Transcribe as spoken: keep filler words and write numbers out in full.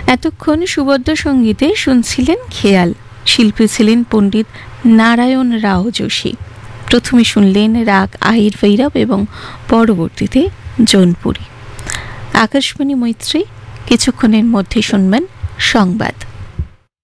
এতক্ষণ সুবদ্ধ সঙ্গীতে শুনছিলেন খেয়াল। শিল্পী ছিলেন পণ্ডিত নারায়ণ রাও যোশী। প্রথমে শুনলেন রাগ আহির ভৈরব এবং পরবর্তীতে জৌনপুরী। আকাশবাণী মৈত্রী, কিছুক্ষণের মধ্যে শুনবেন সংবাদ।